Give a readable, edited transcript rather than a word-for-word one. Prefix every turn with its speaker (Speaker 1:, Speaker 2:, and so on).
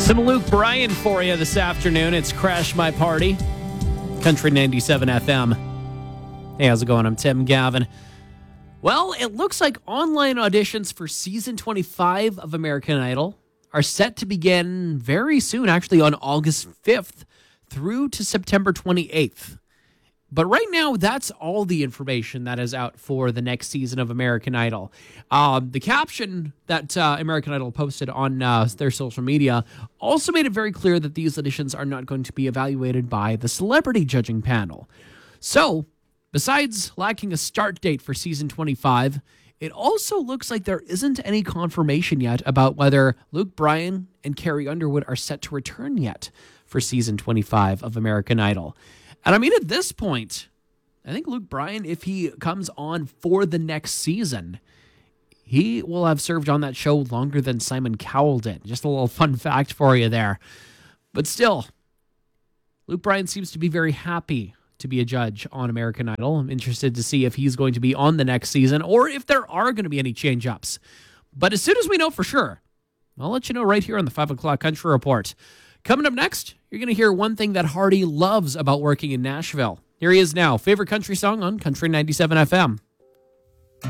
Speaker 1: Some Luke Bryan for you this afternoon. It's Crash My Party, Country 97 FM. Hey, how's it going? I'm Tim Gavin. Well, it looks like online auditions for season 25 of American Idol are set to begin very soon, actually on August 5th through to September 28th. But right now, that's all the information that is out for the next season of American Idol. The caption that American Idol posted on their social media also made it very clear that these auditions are not going to be evaluated by the celebrity judging panel. So, besides lacking a start date for season 25, it also looks like there isn't any confirmation yet about whether Luke Bryan and Carrie Underwood are set to return yet for season 25 of American Idol. And I mean, at this point, I think Luke Bryan, if he comes on for the next season, he will have served on that show longer than Simon Cowell did. Just a little fun fact for you there. But still, Luke Bryan seems to be very happy to be a judge on American Idol. I'm interested to see if he's going to be on the next season or if there are going to be any change-ups. But as soon as we know for sure, I'll let you know right here on the 5 o'clock Country Report. Coming up next, you're going to hear one thing that Hardy loves about working in Nashville. Here he is now. Favorite country song on Country 97 FM.